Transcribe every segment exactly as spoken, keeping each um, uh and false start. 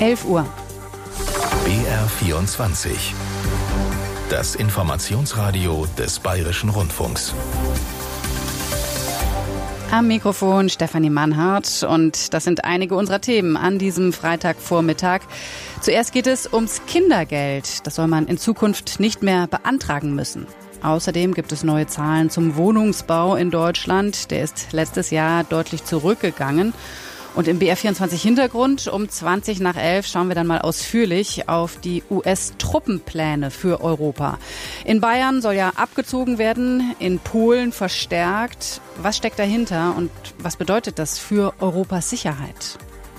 elf Uhr. B R vierundzwanzig. Das Informationsradio des Bayerischen Rundfunks. Am Mikrofon Stefanie Mannhardt und das sind einige unserer Themen an diesem Freitagvormittag. Zuerst geht es ums Kindergeld. Das soll man in Zukunft nicht mehr beantragen müssen. Außerdem gibt es neue Zahlen zum Wohnungsbau in Deutschland. Der ist letztes Jahr deutlich zurückgegangen. Und im B R vierundzwanzig Hintergrund um zwanzig nach elf schauen wir dann mal ausführlich auf die U S-Truppenpläne für Europa. In Bayern soll ja abgezogen werden, in Polen verstärkt. Was steckt dahinter und was bedeutet das für Europas Sicherheit?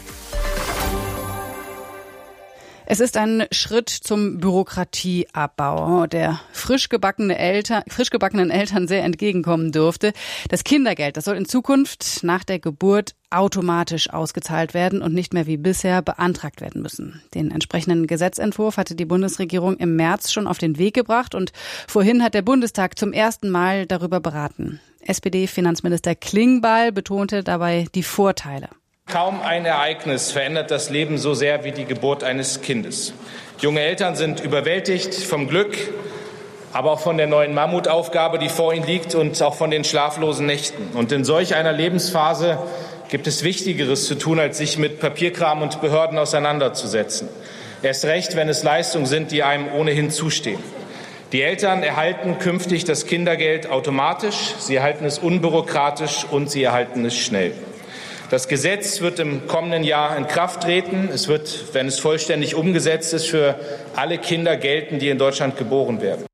Es ist ein Schritt zum Bürokratieabbau, der frisch gebackene Eltern, frisch gebackenen Eltern sehr entgegenkommen dürfte. Das Kindergeld, das soll in Zukunft nach der Geburt automatisch ausgezahlt werden und nicht mehr wie bisher beantragt werden müssen. Den entsprechenden Gesetzentwurf hatte die Bundesregierung im März schon auf den Weg gebracht und vorhin hat der Bundestag zum ersten Mal darüber beraten. S P D-Finanzminister Klingbeil betonte dabei die Vorteile. Kaum ein Ereignis verändert das Leben so sehr wie die Geburt eines Kindes. Junge Eltern sind überwältigt vom Glück, aber auch von der neuen Mammutaufgabe, die vor ihnen liegt und auch von den schlaflosen Nächten. Und in solch einer Lebensphase gibt es Wichtigeres zu tun, als sich mit Papierkram und Behörden auseinanderzusetzen. Erst recht, wenn es Leistungen sind, die einem ohnehin zustehen. Die Eltern erhalten künftig das Kindergeld automatisch, sie erhalten es unbürokratisch und sie erhalten es schnell. Das Gesetz wird im kommenden Jahr in Kraft treten. Es wird, wenn es vollständig umgesetzt ist, für alle Kinder gelten, die in Deutschland geboren werden.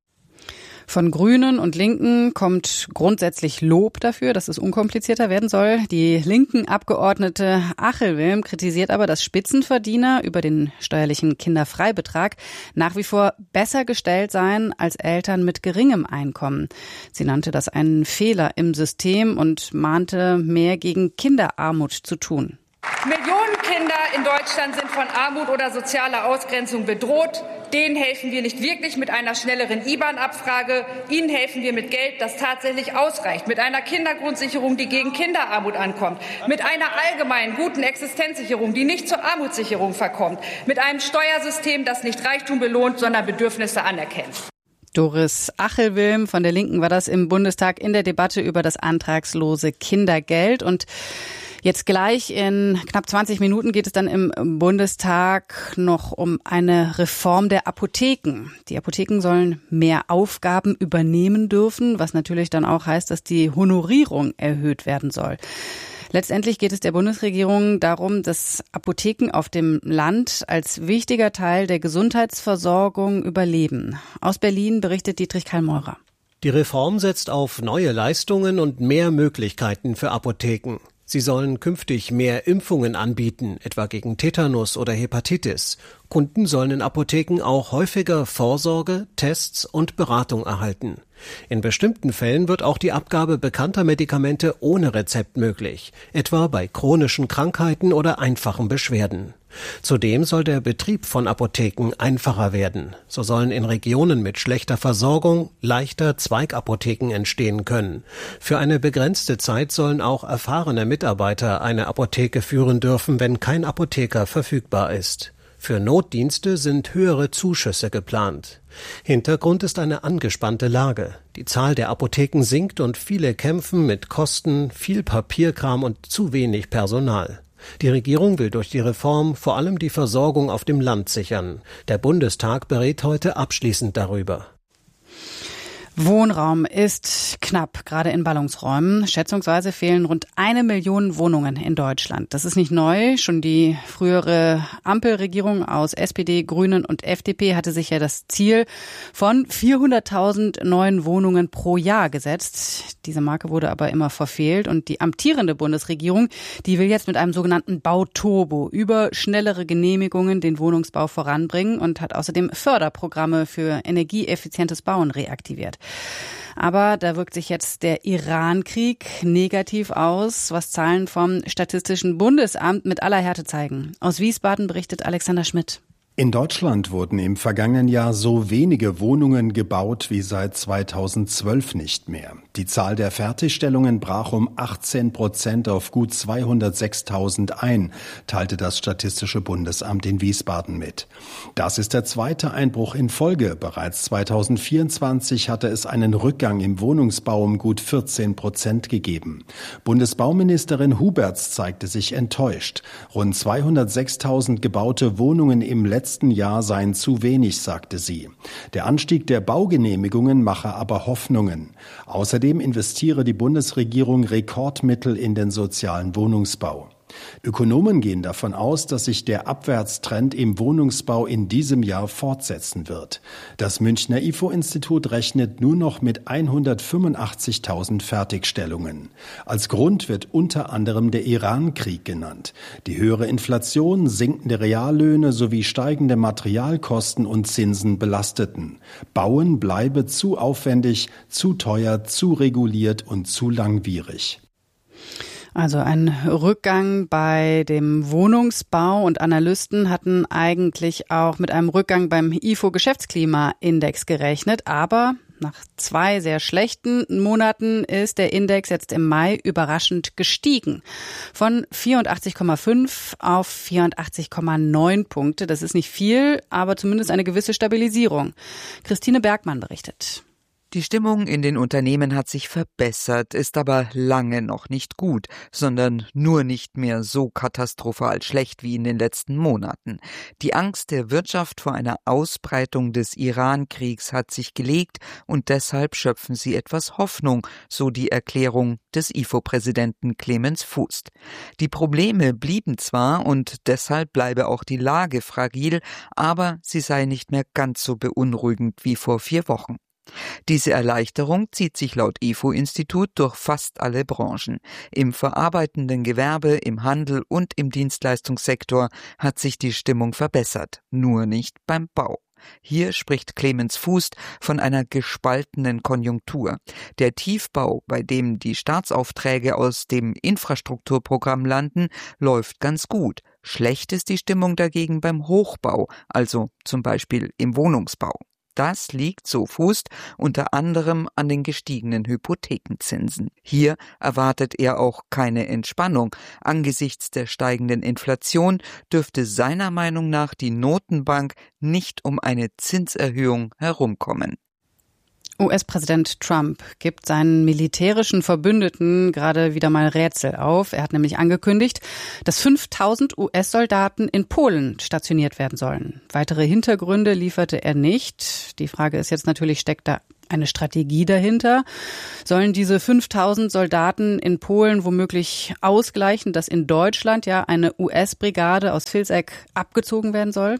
Von Grünen und Linken kommt grundsätzlich Lob dafür, dass es unkomplizierter werden soll. Die linken Abgeordnete Achelwilm kritisiert aber, dass Spitzenverdiener über den steuerlichen Kinderfreibetrag nach wie vor besser gestellt seien als Eltern mit geringem Einkommen. Sie nannte das einen Fehler im System und mahnte, mehr gegen Kinderarmut zu tun. Millionen Kinder in Deutschland sind von Armut oder sozialer Ausgrenzung bedroht. Denen helfen wir nicht wirklich mit einer schnelleren I B A N-Abfrage. Ihnen helfen wir mit Geld, das tatsächlich ausreicht. Mit einer Kindergrundsicherung, die gegen Kinderarmut ankommt. Mit einer allgemeinen guten Existenzsicherung, die nicht zur Armutssicherung verkommt. Mit einem Steuersystem, das nicht Reichtum belohnt, sondern Bedürfnisse anerkennt. Doris Achelwilm von der Linken war das im Bundestag in der Debatte über das antragslose Kindergeld. Und jetzt gleich in knapp zwanzig Minuten geht es dann im Bundestag noch um eine Reform der Apotheken. Die Apotheken sollen mehr Aufgaben übernehmen dürfen, was natürlich dann auch heißt, dass die Honorierung erhöht werden soll. Letztendlich geht es der Bundesregierung darum, dass Apotheken auf dem Land als wichtiger Teil der Gesundheitsversorgung überleben. Aus Berlin berichtet Dietrich Kallmeurer. Die Reform setzt auf neue Leistungen und mehr Möglichkeiten für Apotheken. Sie sollen künftig mehr Impfungen anbieten, etwa gegen Tetanus oder Hepatitis. Kunden sollen in Apotheken auch häufiger Vorsorge, Tests und Beratung erhalten. In bestimmten Fällen wird auch die Abgabe bekannter Medikamente ohne Rezept möglich, etwa bei chronischen Krankheiten oder einfachen Beschwerden. Zudem soll der Betrieb von Apotheken einfacher werden. So sollen in Regionen mit schlechter Versorgung leichter Zweigapotheken entstehen können. Für eine begrenzte Zeit sollen auch erfahrene Mitarbeiter eine Apotheke führen dürfen, wenn kein Apotheker verfügbar ist. Für Notdienste sind höhere Zuschüsse geplant. Hintergrund ist eine angespannte Lage. Die Zahl der Apotheken sinkt und viele kämpfen mit Kosten, viel Papierkram und zu wenig Personal. Die Regierung will durch die Reform vor allem die Versorgung auf dem Land sichern. Der Bundestag berät heute abschließend darüber. Wohnraum ist knapp, gerade in Ballungsräumen. Schätzungsweise fehlen rund eine Million Wohnungen in Deutschland. Das ist nicht neu. Schon die frühere Ampelregierung aus S P D, Grünen und F D P hatte sich ja das Ziel von vierhunderttausend neuen Wohnungen pro Jahr gesetzt. Diese Marke wurde aber immer verfehlt und die amtierende Bundesregierung, die will jetzt mit einem sogenannten Bauturbo über schnellere Genehmigungen den Wohnungsbau voranbringen und hat außerdem Förderprogramme für energieeffizientes Bauen reaktiviert. Aber da wirkt sich jetzt der Iran-Krieg negativ aus, was Zahlen vom Statistischen Bundesamt mit aller Härte zeigen. Aus Wiesbaden berichtet Alexander Schmidt. In Deutschland wurden im vergangenen Jahr so wenige Wohnungen gebaut wie seit zweitausendzwölf nicht mehr. Die Zahl der Fertigstellungen brach um achtzehn Prozent auf gut zweihundertsechstausend ein, teilte das Statistische Bundesamt in Wiesbaden mit. Das ist der zweite Einbruch in Folge. Bereits zweitausendvierundzwanzig hatte es einen Rückgang im Wohnungsbau um gut vierzehn Prozent gegeben. Bundesbauministerin Huberts zeigte sich enttäuscht. Rund zweihundertsechstausend gebaute Wohnungen im letzten Jahr seien zu wenig, sagte sie. Der Anstieg der Baugenehmigungen mache aber Hoffnungen. Außerdem investiere die Bundesregierung Rekordmittel in den sozialen Wohnungsbau. Ökonomen gehen davon aus, dass sich der Abwärtstrend im Wohnungsbau in diesem Jahr fortsetzen wird. Das Münchner I F O-Institut rechnet nur noch mit hundertfünfundachtzigtausend Fertigstellungen. Als Grund wird unter anderem der Iran-Krieg genannt. Die höhere Inflation, sinkende Reallöhne sowie steigende Materialkosten und Zinsen belasteten. Bauen bleibe zu aufwendig, zu teuer, zu reguliert und zu langwierig. Also ein Rückgang bei dem Wohnungsbau, und Analysten hatten eigentlich auch mit einem Rückgang beim I F O-Geschäftsklimaindex gerechnet, aber nach zwei sehr schlechten Monaten ist der Index jetzt im Mai überraschend gestiegen. Von vierundachtzig Komma fünf auf vierundachtzig Komma neun Punkte. Das ist nicht viel, aber zumindest eine gewisse Stabilisierung. Christine Bergmann berichtet. Die Stimmung in den Unternehmen hat sich verbessert, ist aber lange noch nicht gut, sondern nur nicht mehr so katastrophal schlecht wie in den letzten Monaten. Die Angst der Wirtschaft vor einer Ausbreitung des Iran-Kriegs hat sich gelegt und deshalb schöpfen sie etwas Hoffnung, so die Erklärung des I F O-Präsidenten Clemens Fußt. Die Probleme blieben zwar und deshalb bleibe auch die Lage fragil, aber sie sei nicht mehr ganz so beunruhigend wie vor vier Wochen. Diese Erleichterung zieht sich laut I F O-Institut durch fast alle Branchen. Im verarbeitenden Gewerbe, im Handel und im Dienstleistungssektor hat sich die Stimmung verbessert, nur nicht beim Bau. Hier spricht Clemens Fußt von einer gespaltenen Konjunktur. Der Tiefbau, bei dem die Staatsaufträge aus dem Infrastrukturprogramm landen, läuft ganz gut. Schlecht ist die Stimmung dagegen beim Hochbau, also zum Beispiel im Wohnungsbau. Das liegt, so Fußt, unter anderem an den gestiegenen Hypothekenzinsen. Hier erwartet er auch keine Entspannung. Angesichts der steigenden Inflation dürfte seiner Meinung nach die Notenbank nicht um eine Zinserhöhung herumkommen. U S-Präsident Trump gibt seinen militärischen Verbündeten gerade wieder mal Rätsel auf. Er hat nämlich angekündigt, dass fünftausend U S-Soldaten in Polen stationiert werden sollen. Weitere Hintergründe lieferte er nicht. Die Frage ist jetzt natürlich, steckt da eine Strategie dahinter? Sollen diese fünftausend Soldaten in Polen womöglich ausgleichen, dass in Deutschland ja eine U S-Brigade aus Vilseck abgezogen werden soll?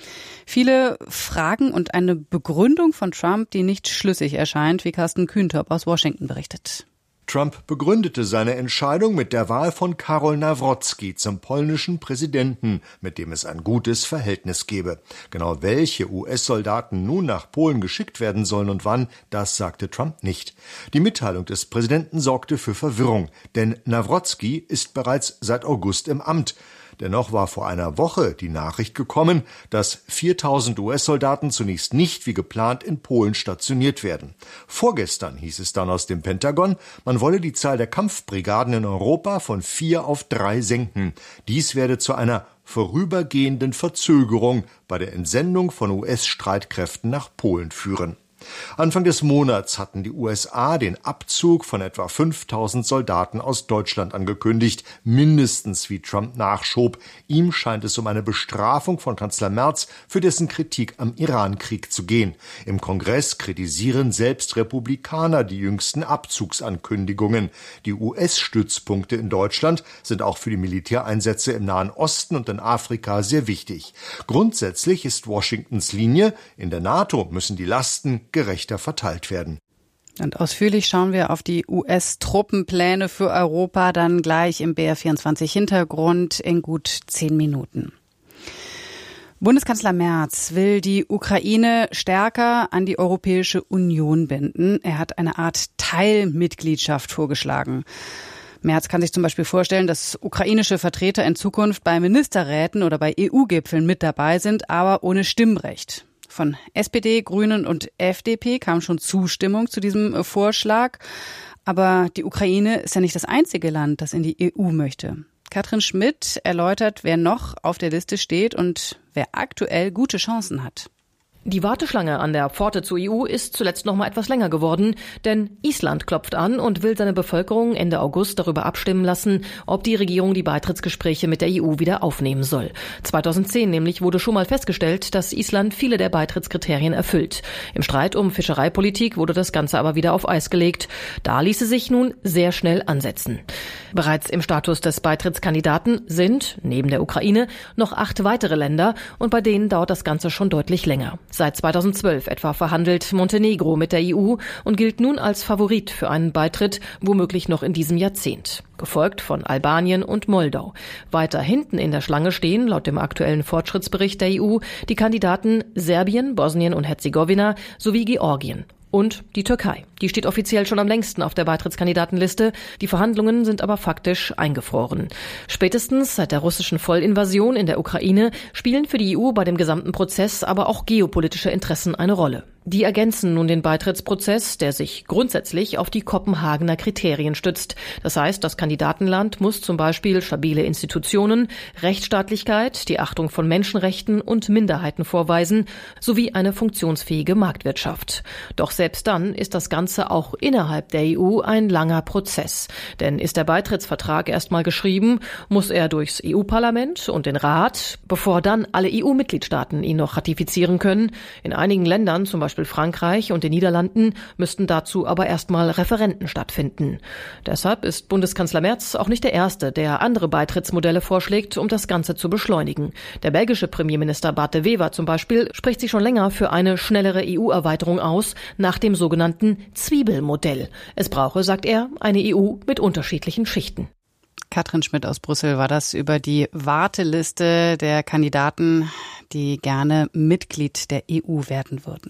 Viele Fragen und eine Begründung von Trump, die nicht schlüssig erscheint, wie Carsten Kühntop aus Washington berichtet. Trump begründete seine Entscheidung mit der Wahl von Karol Nawrocki zum polnischen Präsidenten, mit dem es ein gutes Verhältnis gebe. Genau welche U S-Soldaten nun nach Polen geschickt werden sollen und wann, das sagte Trump nicht. Die Mitteilung des Präsidenten sorgte für Verwirrung, denn Nawrocki ist bereits seit August im Amt. Dennoch war vor einer Woche die Nachricht gekommen, dass viertausend U S-Soldaten zunächst nicht wie geplant in Polen stationiert werden. Vorgestern hieß es dann aus dem Pentagon, man wolle die Zahl der Kampfbrigaden in Europa von vier auf drei senken. Dies werde zu einer vorübergehenden Verzögerung bei der Entsendung von U S-Streitkräften nach Polen führen. Anfang des Monats hatten die U S A den Abzug von etwa fünftausend Soldaten aus Deutschland angekündigt, mindestens wie Trump nachschob. Ihm scheint es um eine Bestrafung von Kanzler Merz für dessen Kritik am Iran-Krieg zu gehen. Im Kongress kritisieren selbst Republikaner die jüngsten Abzugsankündigungen. Die U S-Stützpunkte in Deutschland sind auch für die Militäreinsätze im Nahen Osten und in Afrika sehr wichtig. Grundsätzlich ist Washingtons Linie, in der NATO müssen die Lasten gerechter verteilt werden. Und ausführlich schauen wir auf die U S-Truppenpläne für Europa dann gleich im B R vierundzwanzig Hintergrund in gut zehn Minuten. Bundeskanzler Merz will die Ukraine stärker an die Europäische Union binden. Er hat eine Art Teilmitgliedschaft vorgeschlagen. Merz kann sich zum Beispiel vorstellen, dass ukrainische Vertreter in Zukunft bei Ministerräten oder bei E U-Gipfeln mit dabei sind, aber ohne Stimmrecht. Von S P D, Grünen und F D P kam schon Zustimmung zu diesem Vorschlag. Aber die Ukraine ist ja nicht das einzige Land, das in die E U möchte. Katrin Schmidt erläutert, wer noch auf der Liste steht und wer aktuell gute Chancen hat. Die Warteschlange an der Pforte zur E U ist zuletzt noch mal etwas länger geworden, denn Island klopft an und will seine Bevölkerung Ende August darüber abstimmen lassen, ob die Regierung die Beitrittsgespräche mit der E U wieder aufnehmen soll. zweitausendzehn nämlich wurde schon mal festgestellt, dass Island viele der Beitrittskriterien erfüllt. Im Streit um Fischereipolitik wurde das Ganze aber wieder auf Eis gelegt. Da ließe sich nun sehr schnell ansetzen. Bereits im Status des Beitrittskandidaten sind, neben der Ukraine, noch acht weitere Länder und bei denen dauert das Ganze schon deutlich länger. Seit zweitausendzwölf etwa verhandelt Montenegro mit der E U und gilt nun als Favorit für einen Beitritt, womöglich noch in diesem Jahrzehnt. Gefolgt von Albanien und Moldau. Weiter hinten in der Schlange stehen, laut dem aktuellen Fortschrittsbericht der E U, die Kandidaten Serbien, Bosnien und Herzegowina sowie Georgien. Und die Türkei. Die steht offiziell schon am längsten auf der Beitrittskandidatenliste. Die Verhandlungen sind aber faktisch eingefroren. Spätestens seit der russischen Vollinvasion in der Ukraine spielen für die E U bei dem gesamten Prozess aber auch geopolitische Interessen eine Rolle. Die ergänzen nun den Beitrittsprozess, der sich grundsätzlich auf die Kopenhagener Kriterien stützt. Das heißt, das Kandidatenland muss zum Beispiel stabile Institutionen, Rechtsstaatlichkeit, die Achtung von Menschenrechten und Minderheiten vorweisen, sowie eine funktionsfähige Marktwirtschaft. Doch selbst dann ist das Ganze auch innerhalb der E U ein langer Prozess. Denn ist der Beitrittsvertrag erstmal geschrieben, muss er durchs E U-Parlament und den Rat, bevor dann alle E U-Mitgliedstaaten ihn noch ratifizieren können. In einigen Ländern, zum Beispiel Frankreich und den Niederlanden, müssten dazu aber erstmal Referenden stattfinden. Deshalb ist Bundeskanzler Merz auch nicht der Erste, der andere Beitrittsmodelle vorschlägt, um das Ganze zu beschleunigen. Der belgische Premierminister Bart de Wever zum Beispiel spricht sich schon länger für eine schnellere E U-Erweiterung aus, nach dem sogenannten Zwiebelmodell. Es brauche, sagt er, eine E U mit unterschiedlichen Schichten. Katrin Schmidt aus Brüssel war das über die Warteliste der Kandidaten, die gerne Mitglied der E U werden würden.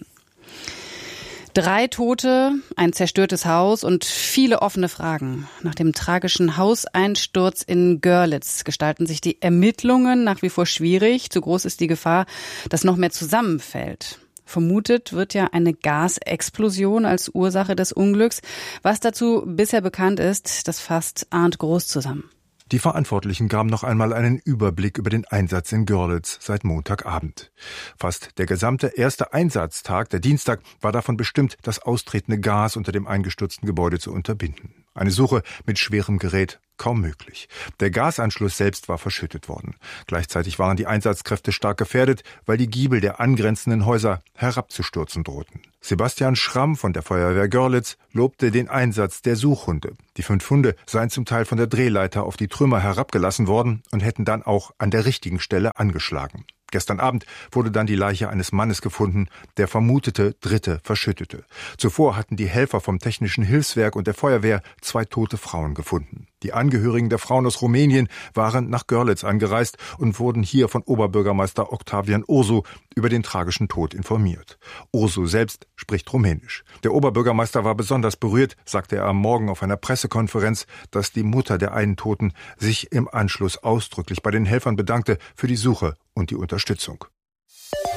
Drei Tote, ein zerstörtes Haus und viele offene Fragen. Nach dem tragischen Hauseinsturz in Görlitz gestalten sich die Ermittlungen nach wie vor schwierig. Zu groß ist die Gefahr, dass noch mehr zusammenfällt. Vermutet wird ja eine Gasexplosion als Ursache des Unglücks. Was dazu bisher bekannt ist, das fasst Arndt Groß zusammen. Die Verantwortlichen gaben noch einmal einen Überblick über den Einsatz in Görlitz seit Montagabend. Fast der gesamte erste Einsatztag, der Dienstag, war davon bestimmt, das austretende Gas unter dem eingestürzten Gebäude zu unterbinden. Eine Suche mit schwerem Gerät kaum möglich. Der Gasanschluss selbst war verschüttet worden. Gleichzeitig waren die Einsatzkräfte stark gefährdet, weil die Giebel der angrenzenden Häuser herabzustürzen drohten. Sebastian Schramm von der Feuerwehr Görlitz lobte den Einsatz der Suchhunde. Die fünf Hunde seien zum Teil von der Drehleiter auf die Trümmer herabgelassen worden und hätten dann auch an der richtigen Stelle angeschlagen. Gestern Abend wurde dann die Leiche eines Mannes gefunden, der vermutete Dritte verschüttete. Zuvor hatten die Helfer vom Technischen Hilfswerk und der Feuerwehr zwei tote Frauen gefunden. Die Angehörigen der Frauen aus Rumänien waren nach Görlitz angereist und wurden hier von Oberbürgermeister Octavian Ursu über den tragischen Tod informiert. Ursu selbst spricht Rumänisch. Der Oberbürgermeister war besonders berührt, sagte er am Morgen auf einer Pressekonferenz, dass die Mutter der einen Toten sich im Anschluss ausdrücklich bei den Helfern bedankte für die Suche und die Unterstützung.